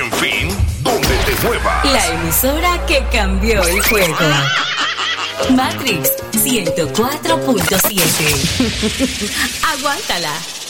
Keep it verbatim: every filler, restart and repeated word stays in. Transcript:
En fin, donde te muevas. La emisora que cambió el juego. Matrix ciento cuatro punto siete. Aguántala.